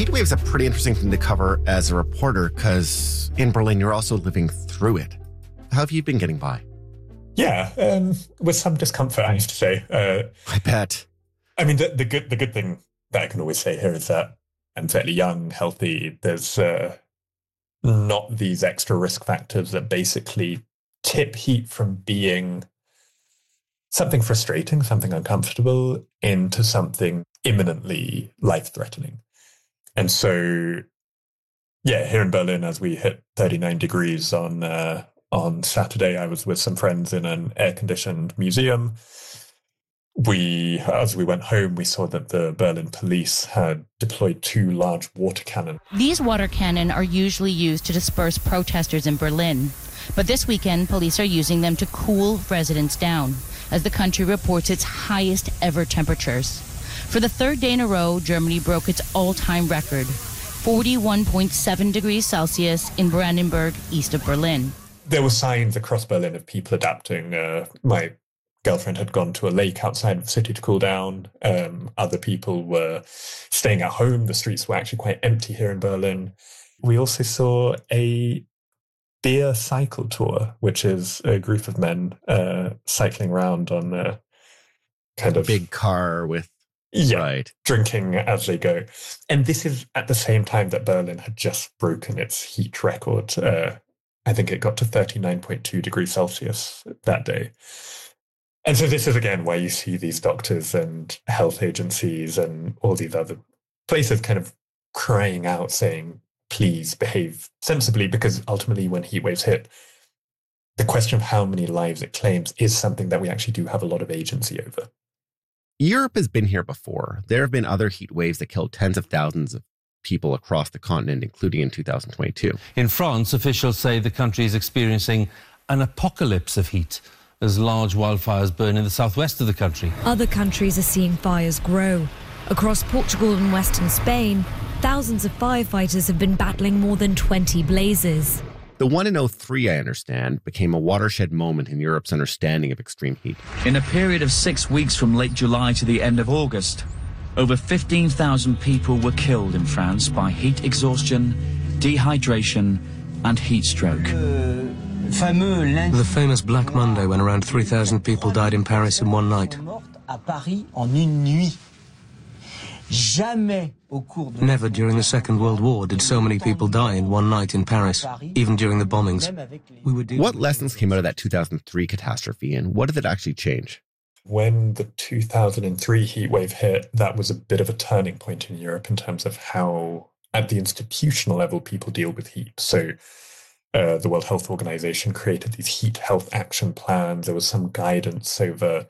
heat wave is a pretty interesting thing to cover as a reporter because in Berlin, you're also living through it. How have you been getting by? Yeah, with some discomfort, I have to say. I bet. I mean, the good thing that I can always say here is that I'm fairly young, healthy. There's not these extra risk factors that basically tip heat from being something frustrating, something uncomfortable, into something imminently life-threatening. And so, yeah, here in Berlin, as we hit 39 degrees on Saturday, I was with some friends in an air-conditioned museum. As we went home, we saw that the Berlin police had deployed 2 large water cannon. These water cannon are usually used to disperse protesters in Berlin. But this weekend, police are using them to cool residents down as the country reports its highest ever temperatures. For the 3rd day in a row, Germany broke its all-time record, 41.7 degrees Celsius in Brandenburg, east of Berlin. There were signs across Berlin of people adapting. My girlfriend had gone to a lake outside of the city to cool down. Other people were staying at home. The streets were actually quite empty here in Berlin. We also saw a beer cycle tour, which is a group of men cycling around on a kind of big car with drinking as they go. And this is at the same time that Berlin had just broken its heat record. I think it got to 39.2 degrees Celsius that day. And so this is, again, where you see these doctors and health agencies and all these other places kind of crying out, saying, please behave sensibly, because ultimately when heat waves hit, the question of how many lives it claims is something that we actually do have a lot of agency over. Europe has been here before. There have been other heat waves that killed tens of thousands of people across the continent, including in 2022. In France, officials say the country is experiencing an apocalypse of heat as large wildfires burn in the southwest of the country. Other countries are seeing fires grow. Across Portugal and western Spain, thousands of firefighters have been battling more than 20 blazes. The one in 2003, I understand, became a watershed moment in Europe's understanding of extreme heat. In a period of 6 weeks from late July to the end of August, over 15,000 people were killed in France by heat exhaustion, dehydration and heat stroke. The famous Black Monday, when around 3,000 people died in Paris in one night. Never during the Second World War did so many people die in one night in Paris, even during the bombings. What lessons came out of that 2003 catastrophe, and what did it actually change? When the 2003 heat wave hit, that was a bit of a turning point in Europe in terms of how, at the institutional level, people deal with heat. So the World Health Organization created these heat health action plans. There was some guidance over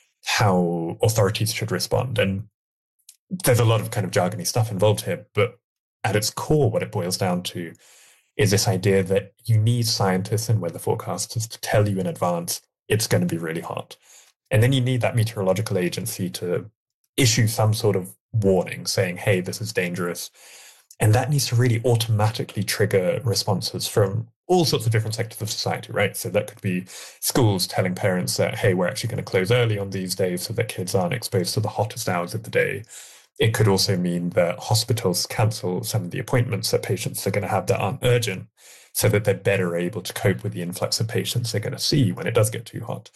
how authorities should respond. And there's a lot of kind of jargony stuff involved here, but at its core, what it boils down to is this idea that you need scientists and weather forecasters to tell you in advance it's going to be really hot. And then you need that meteorological agency to issue some sort of warning saying, hey, this is dangerous. And that needs to really automatically trigger responses from all sorts of different sectors of society, right? So that could be schools telling parents that, hey, we're actually going to close early on these days so that kids aren't exposed to the hottest hours of the day. It could also mean that hospitals cancel some of the appointments that patients are going to have that aren't urgent so that they're better able to cope with the influx of patients they're going to see when it does get too hot.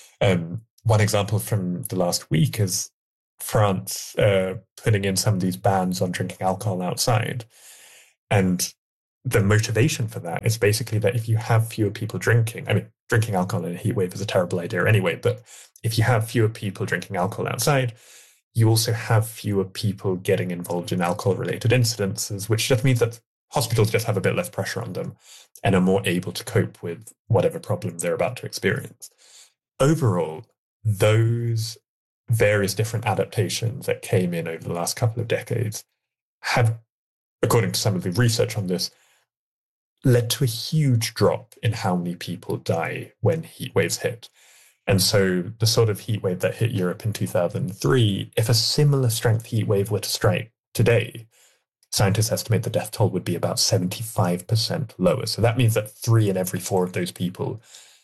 One example from the last week is France putting in some of these bans on drinking alcohol outside. And the motivation for that is basically that if you have fewer people drinking, I mean, drinking alcohol in a heat wave is a terrible idea anyway, but if you have fewer people drinking alcohol outside, you also have fewer people getting involved in alcohol-related incidences, which just means that hospitals just have a bit less pressure on them and are more able to cope with whatever problem they're about to experience. Overall, those various different adaptations that came in over the last couple of decades have, according to some of the research on this, led to a huge drop in how many people die when heat waves hit. And so the sort of heat wave that hit Europe in 2003, if a similar strength heat wave were to strike today, scientists estimate the death toll would be about 75% lower. So that means that 3 in every 4 of those people,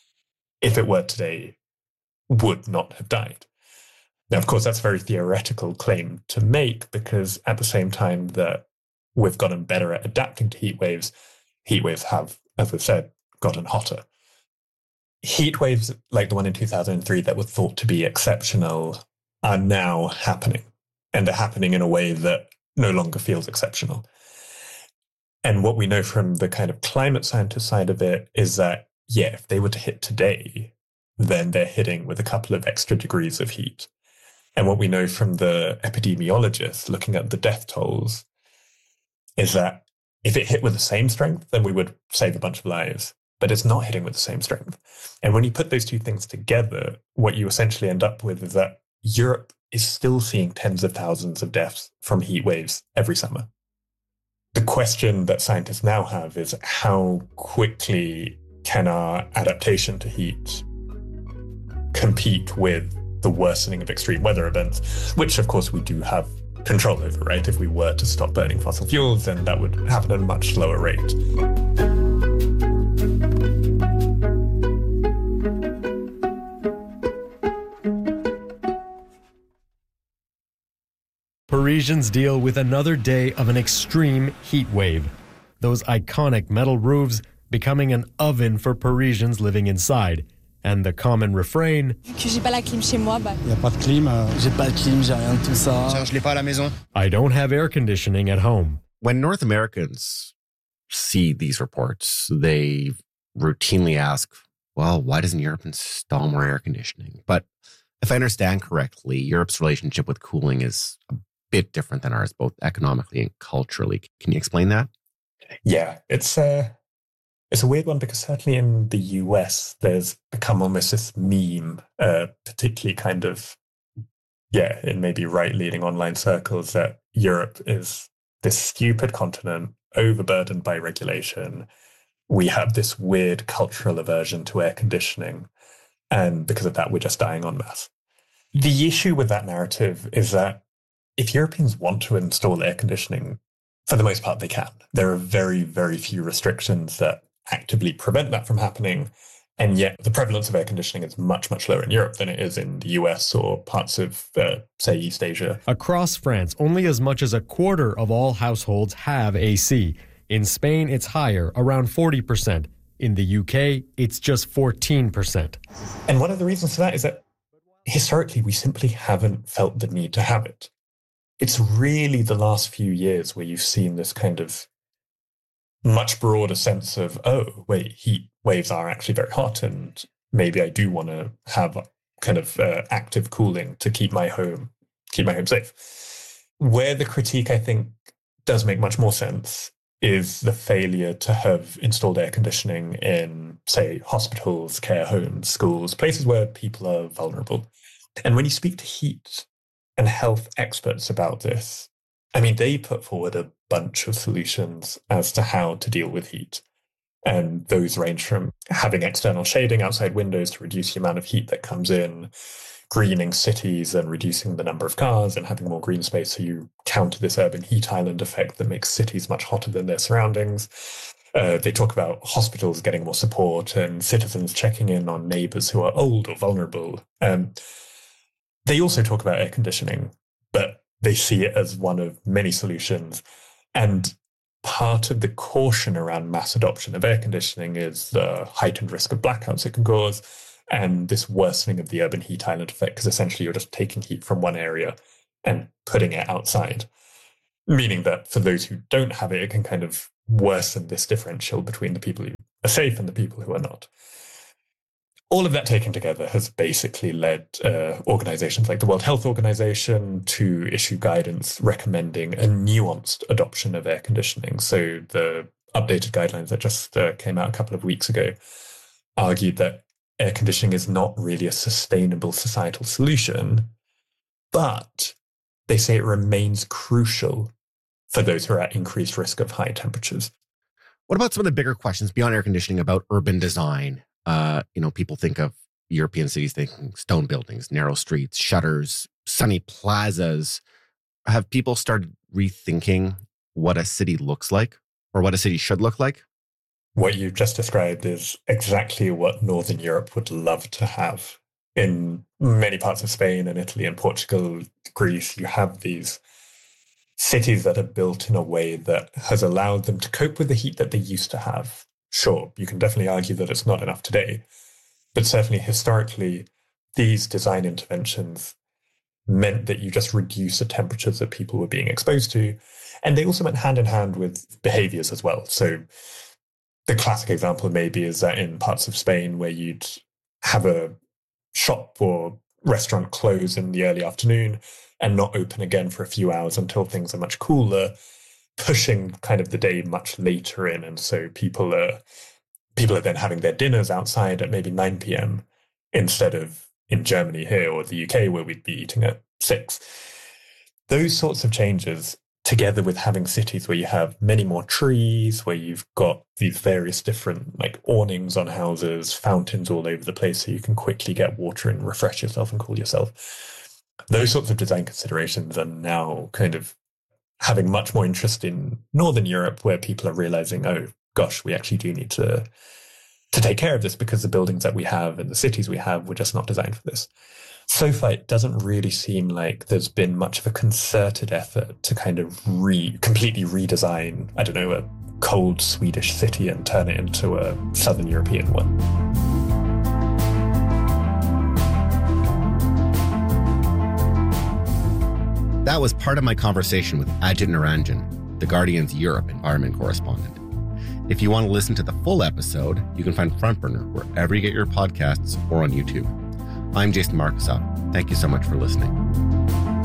if it were today, would not have died. Now, of course, that's a very theoretical claim to make because at the same time that we've gotten better at adapting to heat waves have, as we've said, gotten hotter. Heat waves like the one in 2003 that were thought to be exceptional are now happening, and they're happening in a way that no longer feels exceptional. And what we know from the kind of climate scientist side of it is that, yeah, if they were to hit today, then they're hitting with a couple of extra degrees of heat. And what we know from the epidemiologists looking at the death tolls is that if it hit with the same strength, then we would save a bunch of lives. But it's not hitting with the same strength. And when you put those two things together, what you essentially end up with is that Europe is still seeing tens of thousands of deaths from heat waves every summer. The question that scientists now have is how quickly can our adaptation to heat compete with the worsening of extreme weather events, which of course we do have control over, right? If we were to stop burning fossil fuels, then that would happen at a much slower rate. Parisians deal with another day of an extreme heat wave. Those iconic metal roofs becoming an oven for Parisians living inside. And the common refrain, I don't have air conditioning at home. When North Americans see these reports, they routinely ask, well, why doesn't Europe install more air conditioning? But if I understand correctly, Europe's relationship with cooling is a bit different than ours, both economically and culturally. Can you explain that? Yeah, it's a weird one because certainly in the US, there's become almost this meme, particularly kind of, in maybe right-leaning online circles, that Europe is this stupid continent, overburdened by regulation. We have this weird cultural aversion to air conditioning, and because of that, we're just dying en masse. The issue with that narrative is that if Europeans want to install air conditioning, for the most part, they can. There are very, very few restrictions that actively prevent that from happening. And yet the prevalence of air conditioning is much, much lower in Europe than it is in the US or parts of, say, East Asia. Across France, only as much as a quarter of all households have AC. In Spain, it's higher, around 40%. In the UK, it's just 14%. And one of the reasons for that is that historically, we simply haven't felt the need to have it. It's really the last few years where you've seen this kind of much broader sense of, oh, wait, heat waves are actually very hot, and maybe I do want to have kind of active cooling to keep my home safe. Where the critique, I think, does make much more sense is the failure to have installed air conditioning in, say, hospitals, care homes, schools, places where people are vulnerable. And when you speak to heat and health experts about this, I mean, they put forward a bunch of solutions as to how to deal with heat. And those range from having external shading outside windows to reduce the amount of heat that comes in, greening cities and reducing the number of cars and having more green space so you counter this urban heat island effect that makes cities much hotter than their surroundings. They talk about hospitals getting more support and citizens checking in on neighbors who are old or vulnerable. They also talk about air conditioning, but they see it as one of many solutions. And part of the caution around mass adoption of air conditioning is the heightened risk of blackouts it can cause and this worsening of the urban heat island effect, because essentially you're just taking heat from one area and putting it outside. Meaning that for those who don't have it, it can kind of worsen this differential between the people who are safe and the people who are not. All of that taken together has basically led organizations like the World Health Organization to issue guidance recommending a nuanced adoption of air conditioning. So the updated guidelines that just came out a couple of weeks ago argued that air conditioning is not really a sustainable societal solution, but they say it remains crucial for those who are at increased risk of high temperatures. What about some of the bigger questions beyond air conditioning about urban design? People think of European cities thinking stone buildings, narrow streets, shutters, sunny plazas. Have people started rethinking what a city looks like or what a city should look like? What you've just described is exactly what Northern Europe would love to have. In many parts of Spain and Italy and Portugal, Greece, you have these cities that are built in a way that has allowed them to cope with the heat that they used to have. Sure, you can definitely argue that it's not enough today, but certainly historically, these design interventions meant that you just reduce the temperatures that people were being exposed to. And they also went hand in hand with behaviors as well. So the classic example maybe is that in parts of Spain where you'd have a shop or restaurant close in the early afternoon and not open again for a few hours until things are much cooler, pushing kind of the day much later in. And so people are then having their dinners outside at maybe 9 p.m. instead of in Germany here or the UK where we'd be eating at 6. Those sorts of changes, together with having cities where you have many more trees, where you've got these various different like awnings on houses, fountains all over the place so you can quickly get water and refresh yourself and cool yourself. Those sorts of design considerations are now kind of having much more interest in Northern Europe, where people are realizing, oh gosh, we actually do need to take care of this because the buildings that we have and the cities we have were just not designed for this. So far, it doesn't really seem like there's been much of a concerted effort to kind of completely redesign, I don't know, a cold Swedish city and turn it into a Southern European one. That was part of my conversation with Ajit Niranjan, The Guardian's Europe environment correspondent. If you want to listen to the full episode, you can find Front Burner wherever you get your podcasts or on YouTube. I'm Jason Markusoff. Thank you so much for listening.